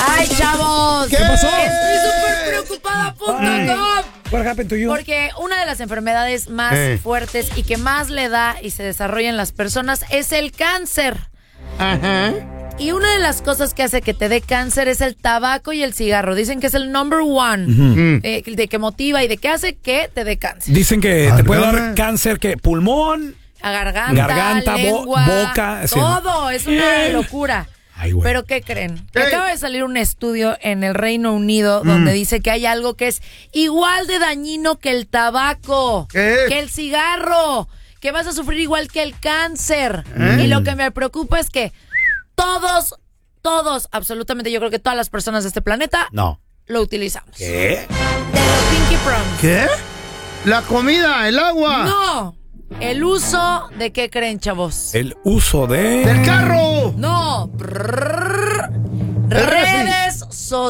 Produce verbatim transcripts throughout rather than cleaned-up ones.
Ay, chavos. ¿Qué pasó? Estoy súper preocupada punto com. What happened to you? Porque una de las enfermedades más Eh. fuertes y que más le da y se desarrolla en las personas es el cáncer. Ajá. Y una de las cosas que hace que te dé cáncer es el tabaco y el cigarro. Dicen que es el number one, Mm. eh, de que motiva y de que hace que te dé cáncer. Dicen que Ah, te puede no, dar no. cáncer, que pulmón. A garganta, Garganta, bo- lengua, boca, sí. todo. Es una locura. Ay, güey. Pero ¿qué creen? Que Ey. acaba de salir un estudio en el Reino Unido donde dice que hay algo que es igual de dañino que el tabaco, ¿Qué es? que el cigarro, que vas a sufrir igual que el cáncer. ¿Eh? Y lo que me preocupa es que todos, todos, absolutamente yo creo que todas las personas de este planeta No. lo utilizamos. ¿Qué? De los Pinky Promise. ¿Qué? La comida, el agua. No, el uso de qué creen, chavos. El uso de... Del carro. No. Brrr. Redes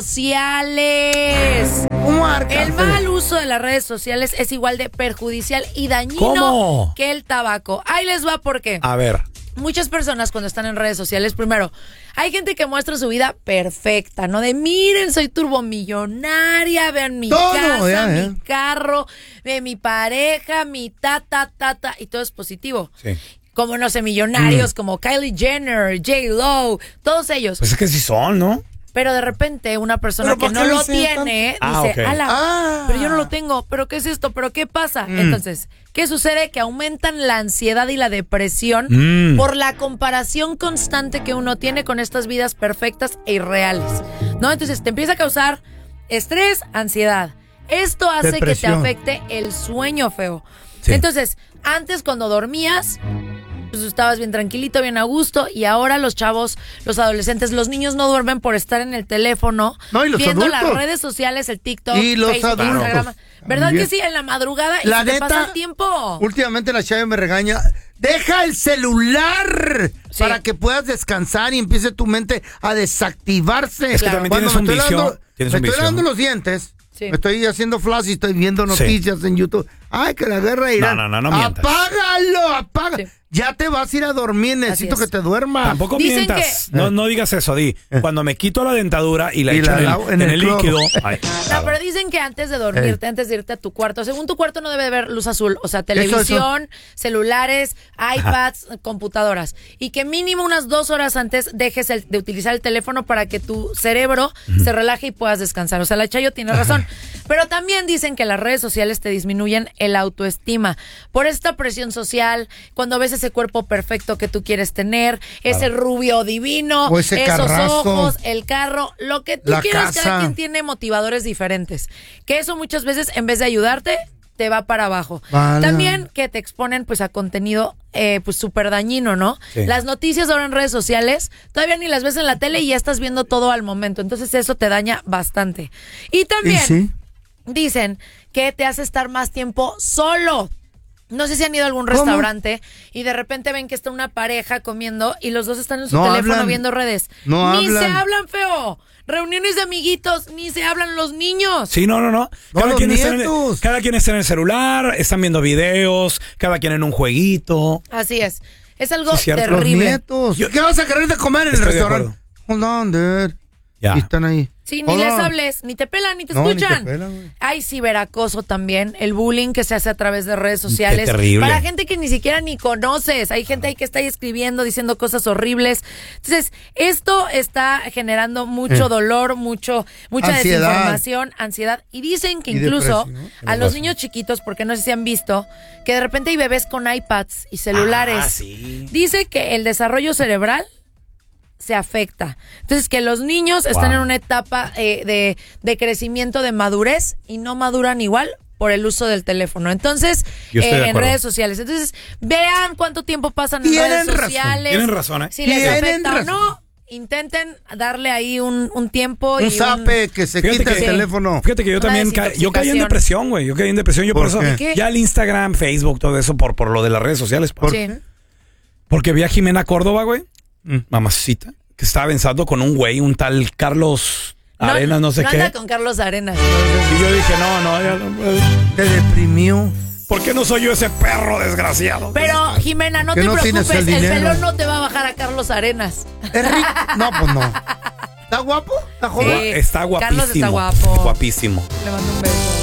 sociales. ¿Cómo arca? El mal uso de las redes sociales es igual de perjudicial y dañino ¿Cómo? que el tabaco. Ahí les va por qué. A ver. Muchas personas cuando están en redes sociales, primero, hay gente que muestra su vida perfecta, ¿no? De miren, soy turbomillonaria, vean mi Todo, casa, ya, mi ya. carro, de mi pareja, mi ta, ta, ta, ta, y todo es positivo. Sí. Como, no sé, millonarios Mm. como Kylie Jenner, J-Lo, todos ellos. Pues es que sí son, ¿no? Pero de repente una persona ¿Pero que por no qué lo dice tiene tanto? dice, Ah, ok. ala, Ah. pero yo no lo tengo, pero ¿qué es esto? ¿Pero qué pasa? Mm. Entonces, ¿qué sucede? Que aumentan la ansiedad y la depresión Mm. por la comparación constante que uno tiene con estas vidas perfectas e irreales, ¿no? Entonces te empieza a causar estrés, ansiedad. Esto hace Depresión. que te afecte el sueño, feo. Sí. Entonces, antes cuando dormías, pues estabas bien tranquilito, bien a gusto, y ahora los chavos, los adolescentes, los niños no duermen por estar en el teléfono, No, y los viendo adultos. las redes sociales, el TikTok, Y los Facebook, adultos. Instagram. ¿Verdad También. que sí? En la madrugada y La se te neta, pasa el tiempo. Últimamente la chava me regaña. Deja el celular Sí. para que puedas descansar y empiece tu mente a desactivarse. Es que también Cuando tienes un me estoy vicio, lavando- tienes me un estoy vicio, lavando ¿no? los dientes. Sí. Me estoy haciendo flash y estoy viendo noticias en YouTube. Ay, que la guerra de Irán. No, no, no, no mientas. Apágalo, apaga. Sí. Ya te vas a ir a dormir. Necesito es. que te duermas. Tampoco Dicen mientas. que- No, no digas eso, di. Cuando me quito la dentadura y la Y echo la en el, lavo en en el el cloro. líquido. Ay, No, pero dicen que antes de dormirte, antes de irte a tu cuarto, según tu cuarto no debe haber luz azul, o sea, televisión, celulares, iPads, computadoras, y que mínimo unas dos horas antes dejes el- de utilizar el teléfono para que tu cerebro se relaje y puedas descansar. O sea, la Chayo tiene razón. Pero también dicen que las redes sociales te disminuyen el autoestima por esta presión social, cuando ves ese cuerpo perfecto que tú quieres tener, ese rubio divino, O ese esos carrazo. ojos, el carro, lo que tú La quieras, casa. cada quien tiene motivadores diferentes. Que eso muchas veces, en vez de ayudarte, te va para abajo. Vale. También que te exponen pues a contenido eh, pues súper dañino, ¿no? Sí. Las noticias ahora en redes sociales, todavía ni las ves en la tele y ya estás viendo todo al momento. Entonces eso te daña bastante. Y también ¿Y sí? dicen que te hace estar más tiempo solo. No sé si han ido a algún ¿Cómo? restaurante y de repente ven que está una pareja comiendo y los dos están en su No teléfono hablan. viendo redes. No Ni hablan. se hablan, feo. Reuniones de amiguitos, ni se hablan los niños. Sí, no, no, no. No, Cada, los quien está en el, nietos. cada quien está en el celular, están viendo videos, cada quien en un jueguito. Así es. Es algo Sí, cierto. Los terrible. nietos. Yo- ¿Qué vas a querer de comer en el Estoy de restaurante? Hold on, dude. Ya. Y están ahí. Sí, ni Hold les on. hables, ni te pelan, ni te No, ni te escuchan. pelan, güey. Hay ciberacoso también, el bullying que se hace a través de redes sociales. Qué terrible. Para gente que ni siquiera ni conoces. Hay gente ahí que está ahí escribiendo, diciendo cosas horribles. Entonces, esto está generando mucho Eh. dolor, mucho, mucha Ansiedad. desinformación, ansiedad. Y dicen que Y incluso depresión, ¿no? a los niños chiquitos, porque no sé si han visto, que de repente hay bebés con iPads y celulares. Ah, sí. Dice que el desarrollo cerebral se afecta. Entonces, que los niños están Wow. en una etapa eh, de, de crecimiento, de madurez, y no maduran igual por el uso del teléfono. Entonces, Yo estoy eh, de en acuerdo. redes sociales. Entonces, vean cuánto tiempo pasan en Tienen redes razón, sociales. tienen razón, ¿eh? Si les Tienen afecta o razón. no, intenten darle ahí un, un tiempo y Un zape que se Fíjate quita que- el teléfono. Fíjate que yo Una también ca- yo caí en desintoxicación. depresión, güey. Yo caí en depresión. Yo por, ¿Por eso qué? ¿Qué? ya el Instagram, Facebook, todo eso por, por lo de las redes sociales. pues. Sí. Porque vi a Jimena Córdoba, güey. Mm. Mamacita. Que estaba pensando con un güey, un tal Carlos Arenas, no, sé no qué. anda con Carlos Arenas. Y yo dije, no, no, ya no. eh, Te deprimió. ¿Por qué no soy yo ese perro desgraciado? Pero, Jimena, no Que te no tienes preocupes, el el, dinero. pelón no te va a bajar a Carlos Arenas. ¿Es rico? No, pues no. ¿Está guapo? está joven. Sí. Está guapísimo. Carlos está guapo. Guapísimo. Le mando un beso.